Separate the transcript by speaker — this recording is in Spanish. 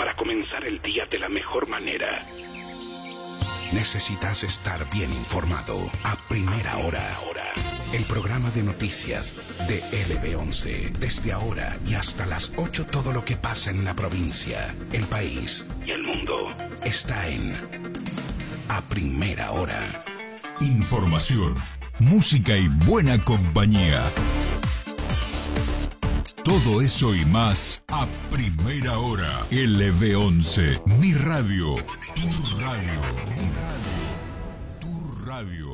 Speaker 1: para comenzar el día de la mejor manera. Necesitas estar bien informado. A primera hora. El programa de noticias de LB11. Desde ahora y hasta las 8, todo lo que pasa en la provincia, el país y el mundo está en A Primera Hora.
Speaker 2: Información, música y buena compañía. Todo eso y más a primera hora. LB11, mi radio, tu radio, tu radio.